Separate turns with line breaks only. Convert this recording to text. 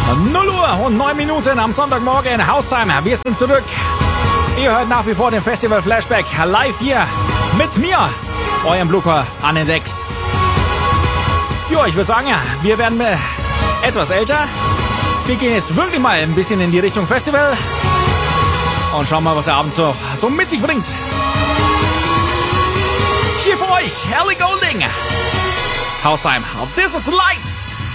0 Uhr und 9 Minuten am Sonntagmorgen, Haustime. Wir sind zurück. Ihr hört nach wie vor den Festival Flashback live hier mit mir, eurem Blooper an den Decks. Jo, ich würde sagen, wir werden etwas älter. Wir gehen jetzt wirklich mal ein bisschen in die Richtung Festival und schauen mal, was der Abend so mit sich bringt. Hier für euch, Ellie Goulding. Haustime, this is Lights.